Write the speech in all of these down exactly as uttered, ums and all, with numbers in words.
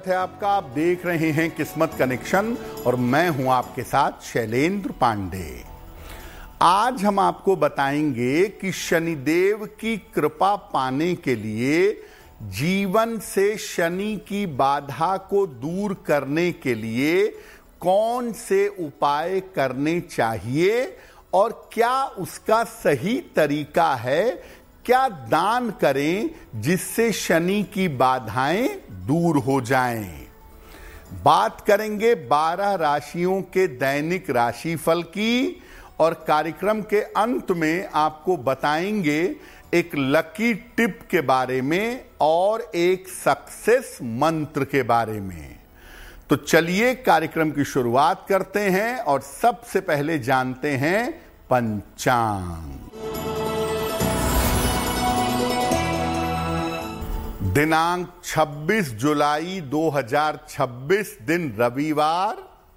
है आपका। आप देख रहे हैं किस्मत कनेक्शन और मैं हूं आपके साथ शैलेंद्र पांडे। आज हम आपको बताएंगे कि शनिदेव की कृपा पाने के लिए, जीवन से शनि की बाधा को दूर करने के लिए कौन से उपाय करने चाहिए और क्या उसका सही तरीका है, क्या दान करें जिससे शनि की बाधाएं दूर हो जाएं। बात करेंगे बारह राशियों के दैनिक राशिफल की और कार्यक्रम के अंत में आपको बताएंगे एक लकी टिप के बारे में और एक सक्सेस मंत्र के बारे में। तो चलिए कार्यक्रम की शुरुआत करते हैं और सबसे पहले जानते हैं पंचांग। दिनांक छब्बीस जुलाई दो हज़ार छब्बीस, दिन रविवार।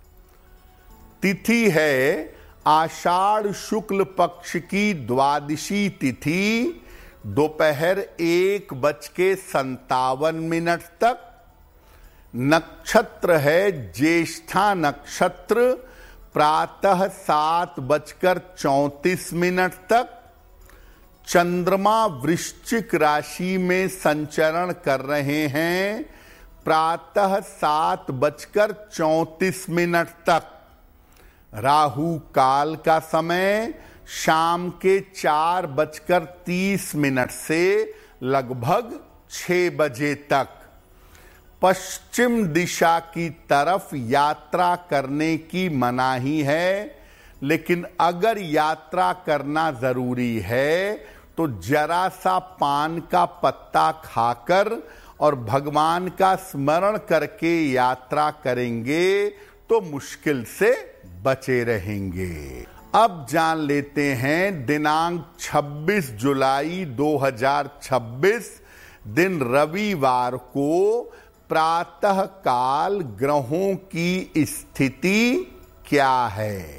तिथि है आषाढ़ शुक्ल पक्ष की द्वादशी तिथि, दोपहर एक बज के संतावन मिनट तक। नक्षत्र है ज्येष्ठा नक्षत्र, प्रातः सात बजकर चौंतीस मिनट तक। चंद्रमा वृश्चिक राशि में संचरण कर रहे हैं, प्रातः सात बजकर चौंतीस मिनट तक। राहु काल का समय शाम के चार बजकर तीस मिनट से लगभग छह बजे तक। पश्चिम दिशा की तरफ यात्रा करने की मनाही है, लेकिन अगर यात्रा करना जरूरी है तो जरा सा पान का पत्ता खाकर और भगवान का स्मरण करके यात्रा करेंगे तो मुश्किल से बचे रहेंगे। अब जान लेते हैं दिनांक छब्बीस जुलाई दो हज़ार छब्बीस, दिन रविवार को प्रातः काल ग्रहों की स्थिति क्या है।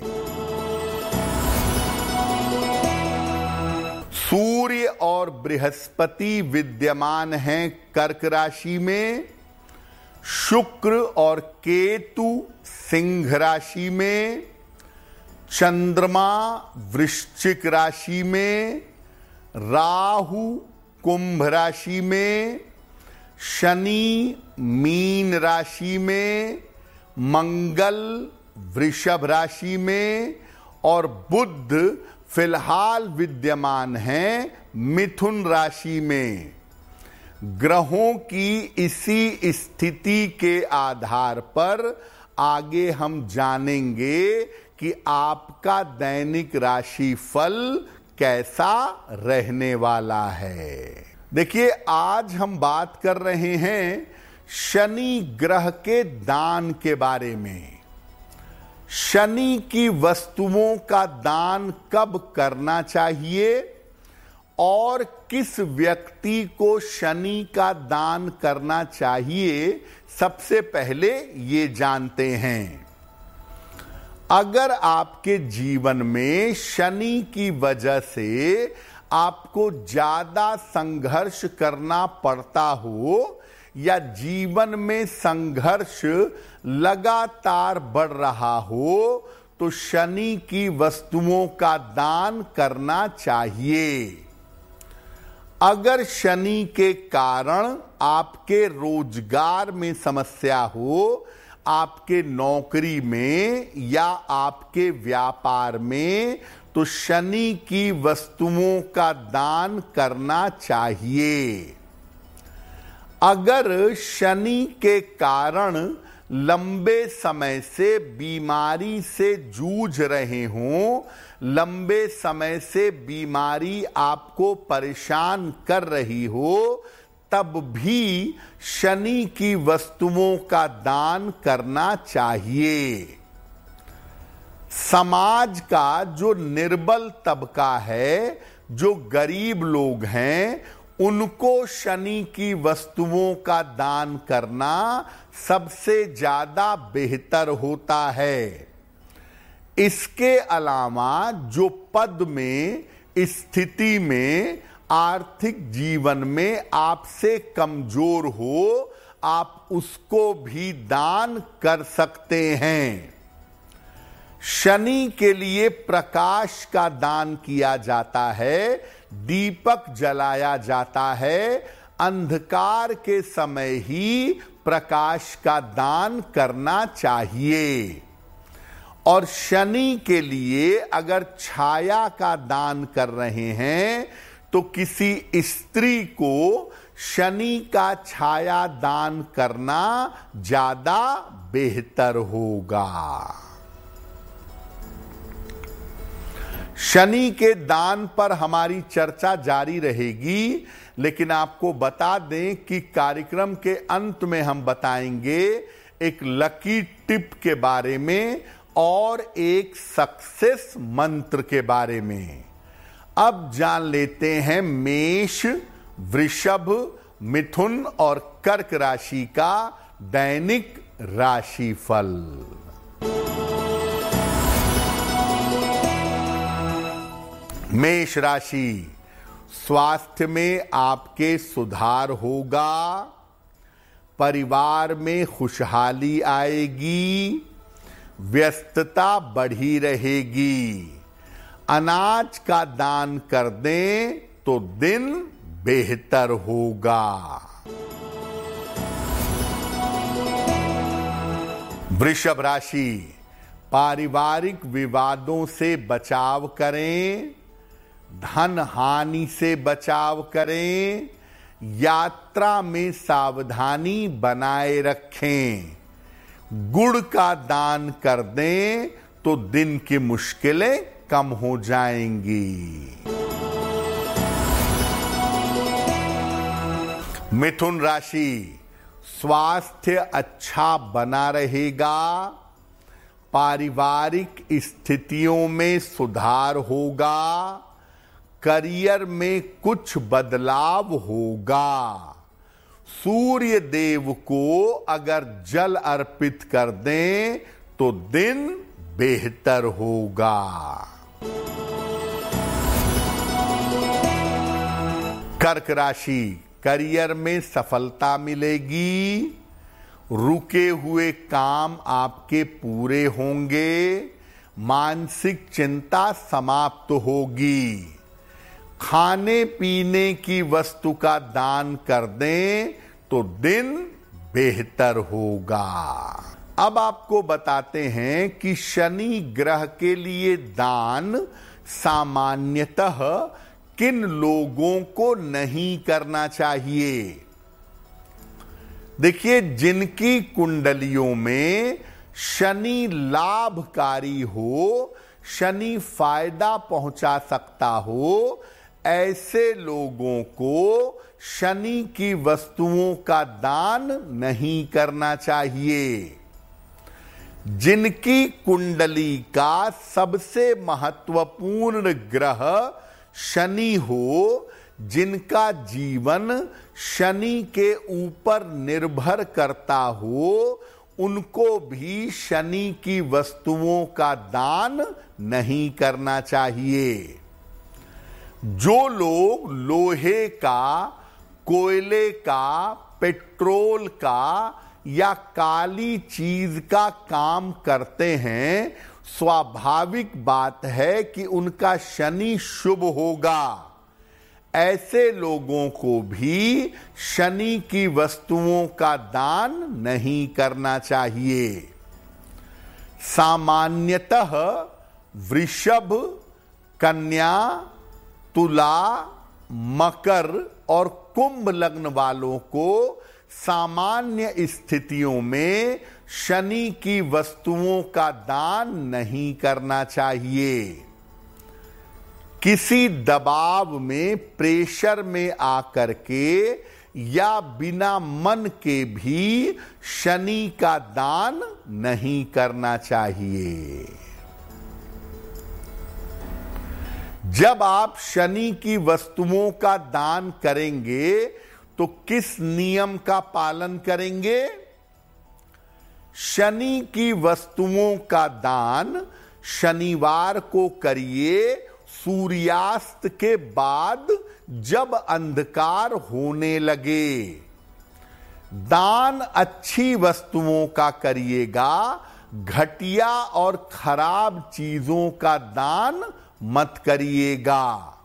सूर्य और बृहस्पति विद्यमान हैं कर्क राशि में, शुक्र और केतु सिंह राशि में, चंद्रमा वृश्चिक राशि में, राहु कुंभ राशि में, शनि मीन राशि में, मंगल वृषभ राशि में और बुध फिलहाल विद्यमान हैं मिथुन राशि में। ग्रहों की इसी स्थिति के आधार पर आगे हम जानेंगे कि आपका दैनिक राशिफल कैसा रहने वाला है। देखिए, आज हम बात कर रहे हैं शनि ग्रह के दान के बारे में। शनि की वस्तुओं का दान कब करना चाहिए और किस व्यक्ति को शनि का दान करना चाहिए, सबसे पहले ये जानते हैं। अगर आपके जीवन में शनि की वजह से आपको ज्यादा संघर्ष करना पड़ता हो या जीवन में संघर्ष लगातार बढ़ रहा हो तो शनि की वस्तुओं का दान करना चाहिए। अगर शनि के कारण आपके रोजगार में समस्या हो, आपके नौकरी में या आपके व्यापार में, तो शनि की वस्तुओं का दान करना चाहिए। अगर शनि के कारण लंबे समय से बीमारी से जूझ रहे हों, लंबे समय से बीमारी आपको परेशान कर रही हो, तब भी शनि की वस्तुओं का दान करना चाहिए। समाज का जो निर्बल तबका है, जो गरीब लोग हैं, उनको शनि की वस्तुओं का दान करना सबसे ज्यादा बेहतर होता है। इसके अलावा जो पद में, स्थिति में, आर्थिक जीवन में आपसे कमजोर हो, आप उसको भी दान कर सकते हैं। शनि के लिए प्रकाश का दान किया जाता है, दीपक जलाया जाता है, अंधकार के समय ही प्रकाश का दान करना चाहिए। और शनि के लिए अगर छाया का दान कर रहे हैं तो किसी स्त्री को शनि का छाया दान करना ज्यादा बेहतर होगा। शनि के दान पर हमारी चर्चा जारी रहेगी, लेकिन आपको बता दें कि कार्यक्रम के अंत में हम बताएंगे एक लकी टिप के बारे में और एक सक्सेस मंत्र के बारे में। अब जान लेते हैं मेष, वृषभ, मिथुन और कर्क राशि का दैनिक राशिफल। मेष राशि, स्वास्थ्य में आपके सुधार होगा, परिवार में खुशहाली आएगी, व्यस्तता बढ़ी रहेगी। अनाज का दान कर दें तो दिन बेहतर होगा। वृषभ राशि, पारिवारिक विवादों से बचाव करें, धन हानि से बचाव करें, यात्रा में सावधानी बनाए रखें। गुड़ का दान कर दें तो दिन की मुश्किलें कम हो जाएंगी। मिथुन राशि, स्वास्थ्य अच्छा बना रहेगा, पारिवारिक स्थितियों में सुधार होगा, करियर में कुछ बदलाव होगा। सूर्य देव को अगर जल अर्पित कर दें तो दिन बेहतर होगा। कर्क राशि, करियर में सफलता मिलेगी, रुके हुए काम आपके पूरे होंगे, मानसिक चिंता समाप्त होगी। खाने पीने की वस्तु का दान कर दें तो दिन बेहतर होगा। अब आपको बताते हैं कि शनि ग्रह के लिए दान सामान्यतः किन लोगों को नहीं करना चाहिए। देखिए, जिनकी कुंडलियों में शनि लाभकारी हो, शनि फायदा पहुंचा सकता हो, ऐसे लोगों को शनि की वस्तुओं का दान नहीं करना चाहिए। जिनकी कुंडली का सबसे महत्वपूर्ण ग्रह शनि हो, जिनका जीवन शनि के ऊपर निर्भर करता हो, उनको भी शनि की वस्तुओं का दान नहीं करना चाहिए। जो लोग लोहे का, कोयले का, पेट्रोल का या काली चीज का काम करते हैं, स्वाभाविक बात है कि उनका शनि शुभ होगा। ऐसे लोगों को भी शनि की वस्तुओं का दान नहीं करना चाहिए। सामान्यतः वृषभ, कन्या, तुला, मकर और कुंभ लग्न वालों को सामान्य स्थितियों में शनि की वस्तुओं का दान नहीं करना चाहिए। किसी दबाव में, प्रेशर में आकर के या बिना मन के भी शनि का दान नहीं करना चाहिए। जब आप शनि की वस्तुओं का दान करेंगे तो किस नियम का पालन करेंगे? शनि की वस्तुओं का दान शनिवार को करिए, सूर्यास्त के बाद जब अंधकार होने लगे। दान अच्छी वस्तुओं का करिएगा, घटिया और खराब चीजों का दान मत करिएगा।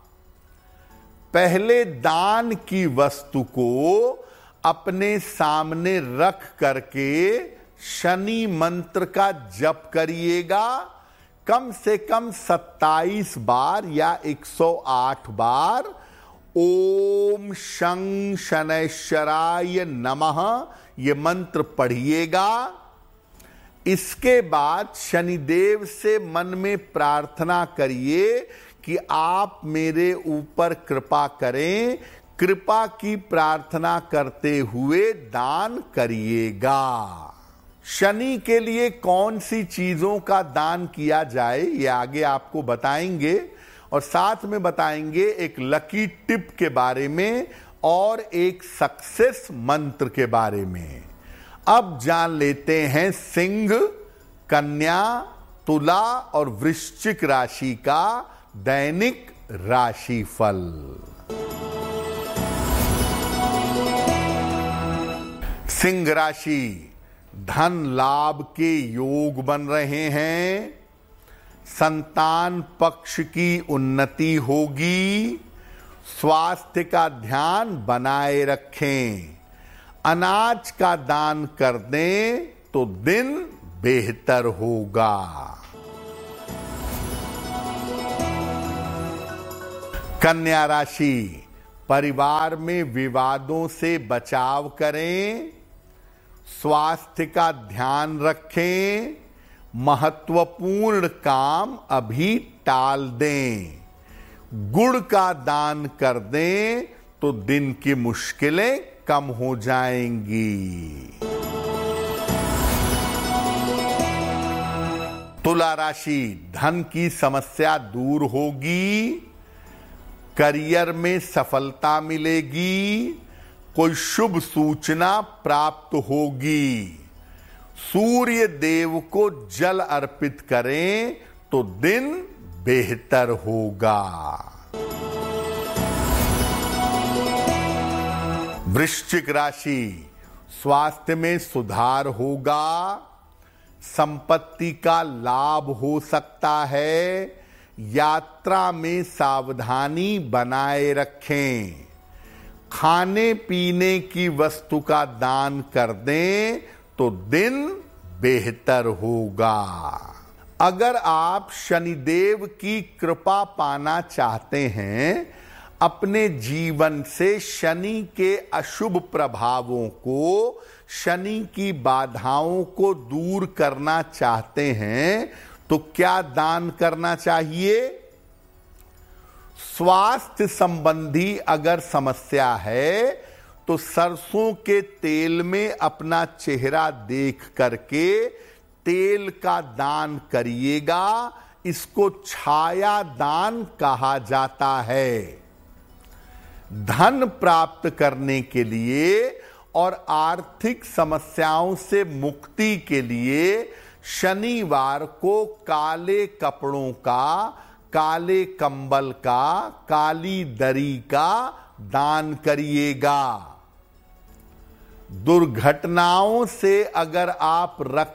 पहले दान की वस्तु को अपने सामने रख करके शनि मंत्र का जप करिएगा, कम से कम सत्ताईस बार या एक सौ आठ बार ओम शं शनैश्चराय नमः ये मंत्र पढ़िएगा। इसके बाद शनिदेव से मन में प्रार्थना करिए कि आप मेरे ऊपर कृपा करें। कृपा की प्रार्थना करते हुए दान करिएगा। शनि के लिए कौन सी चीजों का दान किया जाए ये आगे आपको बताएंगे, और साथ में बताएंगे एक लकी टिप के बारे में और एक सक्सेस मंत्र के बारे में। अब जान लेते हैं सिंह, कन्या, तुला और वृश्चिक राशि का दैनिक राशिफल। सिंह राशि, धन लाभ के योग बन रहे हैं, संतान पक्ष की उन्नति होगी, स्वास्थ्य का ध्यान बनाए रखें, अनाज का दान कर दें तो दिन बेहतर होगा। कन्या राशि, परिवार में विवादों से बचाव करें, स्वास्थ्य का ध्यान रखें, महत्वपूर्ण काम अभी टाल दें, गुड़ का दान कर दें तो दिन की मुश्किलें कम हो जाएंगी। तुला राशि, धन की समस्या दूर होगी, करियर में सफलता मिलेगी, कोई शुभ सूचना प्राप्त होगी, सूर्य देव को जल अर्पित करें तो दिन बेहतर होगा। वृश्चिक राशि, स्वास्थ्य में सुधार होगा, संपत्ति का लाभ हो सकता है, यात्रा में सावधानी बनाए रखें, खाने पीने की वस्तु का दान कर दें तो दिन बेहतर होगा। अगर आप शनिदेव की कृपा पाना चाहते हैं, अपने जीवन से शनि के अशुभ प्रभावों को, शनि की बाधाओं को दूर करना चाहते हैं, तो क्या दान करना चाहिए? स्वास्थ्य संबंधी अगर समस्या है तो सरसों के तेल में अपना चेहरा देख करके तेल का दान करिएगा। इसको छाया दान कहा जाता है। धन प्राप्त करने के लिए और आर्थिक समस्याओं से मुक्ति के लिए शनिवार को काले कपड़ों का, काले कंबल का, काली दरी का दान करिएगा। दुर्घटनाओं से अगर आप रख